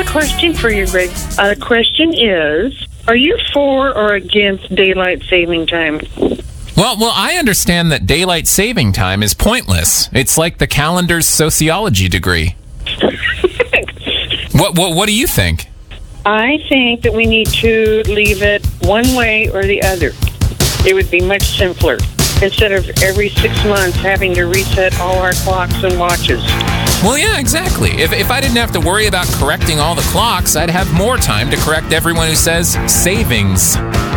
question for you, Greg. The question is, are you for or against daylight saving time? Well, I understand that daylight saving time is pointless. It's like the calendar's sociology degree. What do you think? I think that we need to leave it one way or the other. It would be much simpler instead of every 6 months having to reset all our clocks and watches. Well, yeah, exactly. If I didn't have to worry about correcting all the clocks, I'd have more time to correct everyone who says savings.